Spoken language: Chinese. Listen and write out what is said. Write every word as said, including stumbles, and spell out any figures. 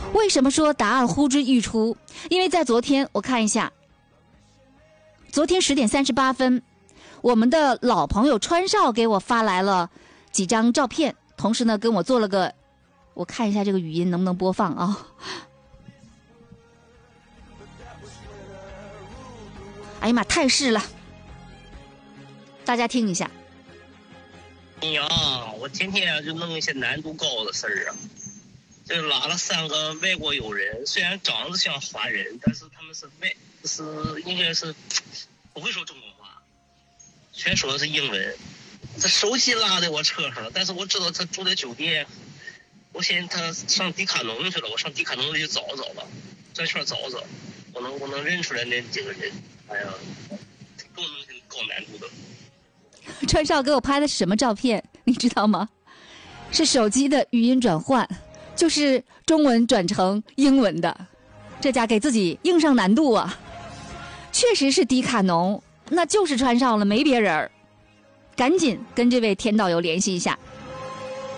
为什么说答案呼之欲出？因为在昨天，我看一下，昨天十点三十八分，我们的老朋友川少给我发来了几张照片，同时呢跟我做了个，我看一下这个语音能不能播放啊？哎呀妈，太是了，大家听一下。 你呀，我天天就弄一些难度高的事儿啊，就拉了三个外国友人，虽然长得像华人，但是他们是外，是应该是不会说中国话，全说的是英文。这手机拉在我车上了，但是我知道他住在酒店，我寻思他上迪卡侬去了，我上迪卡侬里去找找吧，转圈找找，我能我能认出来那几个人。哎呀，够弄些高难度的。 川少给我拍的是什么照片，你知道吗？是手机的语音转换，就是中文转成英文的，这家给自己硬上难度啊！确实是迪卡侬，那就是川少了，没别人。赶紧跟这位天道友联系一下。